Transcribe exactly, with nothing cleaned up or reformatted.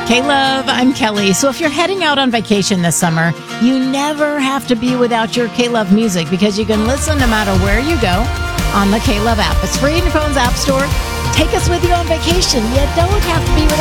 K-Love, I'm Kelly. So if you're heading out on vacation this summer, you never have to be without your K-Love music because you can listen no matter where you go on the K-Love app. It's free in your phone's app store. Take us with you on vacation. You don't have to be without